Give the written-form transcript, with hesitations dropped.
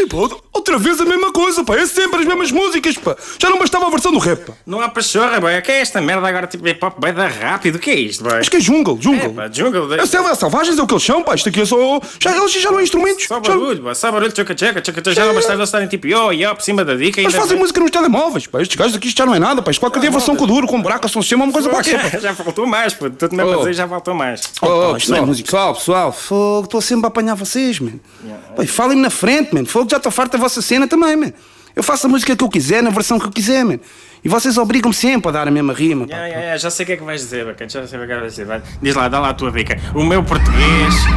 pá. Outra vez a mesma coisa, pá. É sempre as mesmas músicas, pá. Já não bastava a versão do rap, pá. Não há pachorra, boy. O que é esta merda agora, tipo hip-hop bem da rápido? O que é isto, boy? Acho que é jungle. É, pá, jungle. É selvagens é o que eles são, pá. Isto aqui é só... Eles já não é instrumentos. Só barulho, boy. Só barulho, tchaca-tchaca. Já não bastava eles estarem tipo yo, por cima da dica. Eles fazem música nos telemóveis, pá. Estes gajos aqui isto já não é nada, pá. Isto qualquer dia versão com duro, com buraco, som sistema, uma coisa qualquer, pá. Já faltou mais, pô. Tudo mesmo a dizer, já faltou mais. Pessoal, fogo, estou sempre a apanhar vocês, man. Pá, falem-me na frente, man. Fogo, já estou farto da vossa cena também, man. Eu faço a música que eu quiser, na versão que eu quiser, man. E vocês obrigam-me sempre a dar a mesma rima, pá. Já sei o que é que vais dizer, bacana. Já sei o que é que vais dizer. Diz lá, dá lá a tua dica. O meu português